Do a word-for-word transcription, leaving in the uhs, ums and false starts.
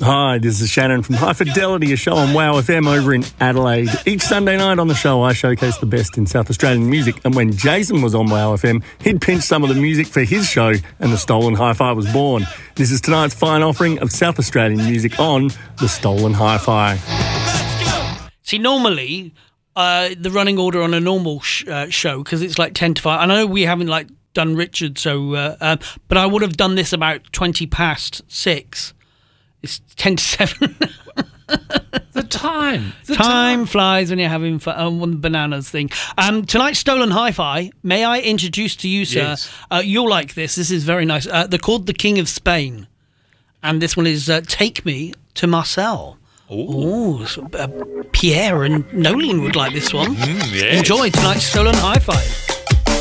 Hi, this is Shannon from High Fidelity, a show on Wow F M over in Adelaide. Each Sunday night on the show, I showcase the best in South Australian music. And when Jason was on Wow F M, he'd pinch some of the music for his show, and the Stolen Hi-Fi was born. This is tonight's fine offering of South Australian music on the Stolen Hi-Fi. See, normally, uh, the running order on a normal sh- uh, show, because it's like ten to five. I know we haven't like done Richard, so uh, uh, but I would have done this about twenty past six. It's ten to seven. The time. The time, time flies when you're having fun. Um, one of the bananas thing. Um, tonight's Stolen Hi-Fi. May I introduce to you, sir? Yes. Uh, you'll like this. This is very nice. Uh, they're called The King of Spain. And this one is uh, Take Me to Marcel. Oh, uh, Pierre and Nolan would like this one. Mm, yes. Enjoy tonight's Stolen Hi-Fi.